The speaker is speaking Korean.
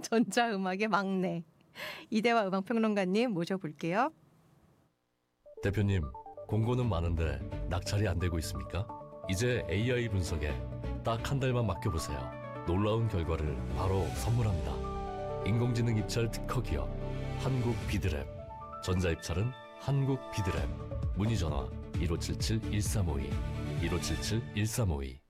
전자음악의 막내 이대화 음악평론가님 모셔볼게요. 대표님, 공고는 많은데 낙찰이 안 되고 있습니까? 이제 AI 분석에 딱 한 달만 맡겨보세요. 놀라운 결과를 바로 선물합니다. 인공지능 입찰 특허 기업 한국 비드랩. 전자입찰은 한국 비드랩. 문의 전화 1577-1352 1577-1352